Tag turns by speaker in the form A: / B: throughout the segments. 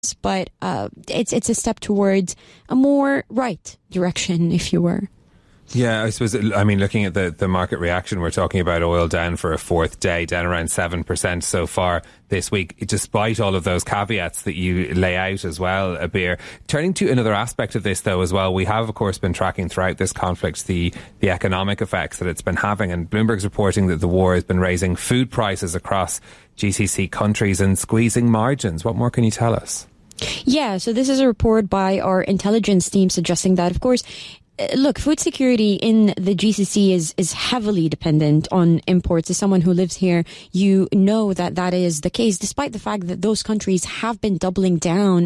A: but it's a step towards a more right direction, if you were.
B: Yeah, I suppose, looking at the market reaction, we're talking about oil down for a fourth day, down around 7% so far this week, despite all of those caveats that you lay out as well, Abir. Turning to another aspect of this, though, as well, we have, of course, been tracking throughout this conflict the economic effects that it's been having, and Bloomberg's reporting that the war has been raising food prices across GCC countries and squeezing margins. What more can you tell us?
A: Yeah, so this is a report by our intelligence team suggesting that, of course, look, food security in the GCC is heavily dependent on imports. As someone who lives here, you know that is the case, despite the fact that those countries have been doubling down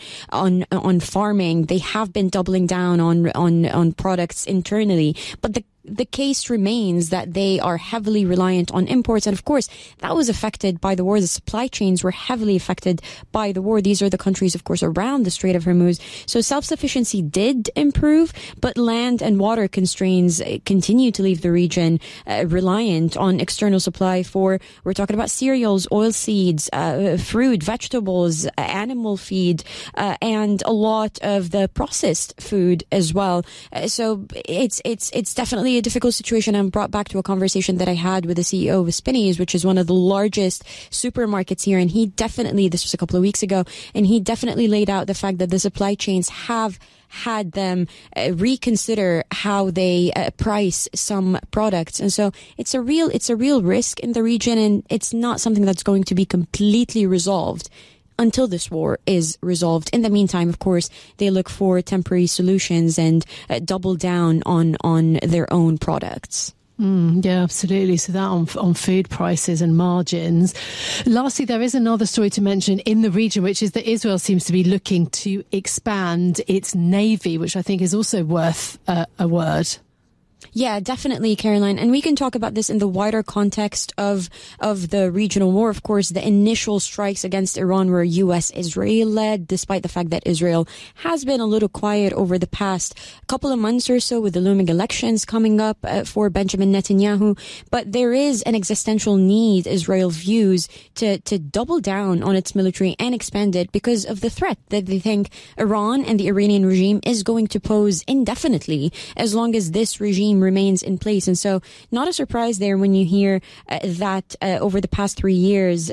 A: on farming. They have been doubling down on products internally. But the case remains that they are heavily reliant on imports. And of course, that was affected by the war. The supply chains were heavily affected by the war. These are the countries, of course, around the Strait of Hormuz. So self-sufficiency did improve, but land and water constraints continue to leave the region reliant on external supply we're talking about cereals, oilseeds, fruit, vegetables, animal feed, and a lot of the processed food as well. So it's definitely a difficult situation. I'm brought back to a conversation that I had with the CEO of Spinneys, which is one of the largest supermarkets here. And this was a couple of weeks ago, and he definitely laid out the fact that the supply chains have had them reconsider how they price some products. And so it's a real risk in the region, and it's not something that's going to be completely resolved until this war is resolved. In the meantime, of course, they look for temporary solutions and double down on their own products.
C: Yeah, absolutely. So that on food prices and margins. Lastly, there is another story to mention in the region, which is that Israel seems to be looking to expand its navy, which I think is also worth a word.
A: Yeah, definitely, Caroline. And we can talk about this in the wider context of the regional war. Of course, the initial strikes against Iran were U.S.-Israel led, despite the fact that Israel has been a little quiet over the past couple of months or so with the looming elections coming up for Benjamin Netanyahu. But there is an existential need, Israel views, to double down on its military and expand it because of the threat that they think Iran and the Iranian regime is going to pose indefinitely as long as this regime remains in place. And so not a surprise there when you hear that over the past 3 years,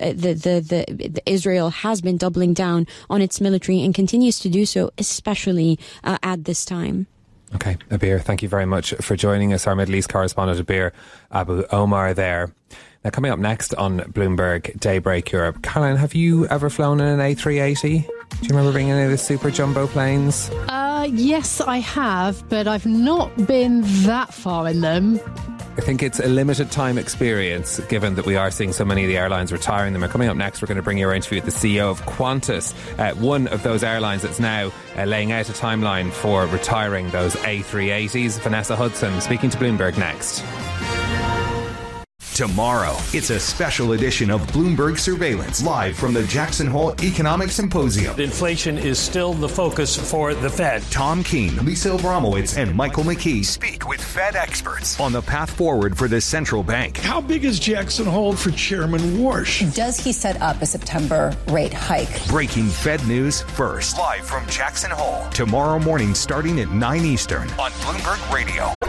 A: the Israel has been doubling down on its military and continues to do so, especially at this time.
B: Okay, Abir, thank you very much for joining us. Our Middle East correspondent, Abir Abu Omar there. Now, coming up next on Bloomberg Daybreak Europe, Caroline, have you ever flown in an A380? Do you remember being in any of the super jumbo planes?
C: Yes, I have, but I've not been that far in them.
B: I think it's a limited time experience, given that we are seeing so many of the airlines retiring them. And coming up next, we're going to bring you our interview with the CEO of Qantas, one of those airlines that's now laying out a timeline for retiring those A380s. Vanessa Hudson speaking to Bloomberg next.
D: Tomorrow, it's a special edition of Bloomberg Surveillance, live from the Jackson Hole Economic Symposium.
E: Inflation is still the focus for the Fed.
D: Tom Keene, Lisa Abramowitz, and Michael McKee speak with Fed experts on the path forward for the central bank.
F: How big is Jackson Hole for Chairman Warsh?
G: Does he set up a September rate hike?
D: Breaking Fed news first. Live from Jackson Hole. Tomorrow morning starting at 9 Eastern on Bloomberg Radio.